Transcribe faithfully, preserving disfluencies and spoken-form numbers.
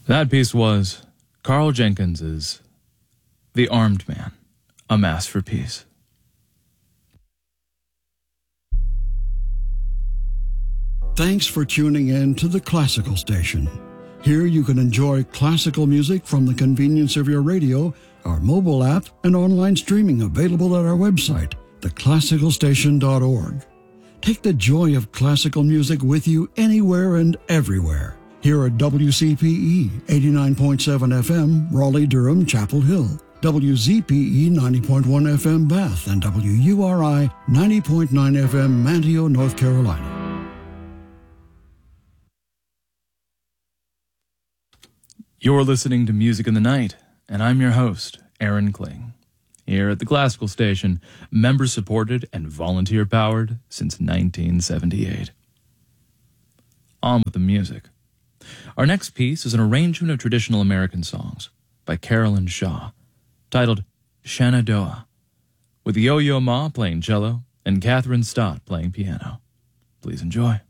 That piece was Carl Jenkins's The Armed Man, A Mass for Peace. Thanks for tuning in to the Classical Station. Here you can enjoy classical music from the convenience of your radio, our mobile app, and online streaming available at our website, the classical station dot org. Take the joy of classical music with you anywhere and everywhere. Here at W C P E eighty-nine point seven F M, Raleigh-Durham, Chapel Hill, W Z P E ninety point one F M, Bath, and W U R I ninety point nine F M, Manteo, North Carolina. You're listening to Music in the Night, and I'm your host, Aaron Kling. Here at the Classical Station, member-supported and volunteer-powered since nineteen seventy-eight. On with the music. Our next piece is an arrangement of traditional American songs by Carolyn Shaw, titled Shenandoah, with Yo-Yo Ma playing cello and Catherine Stott playing piano. Please enjoy.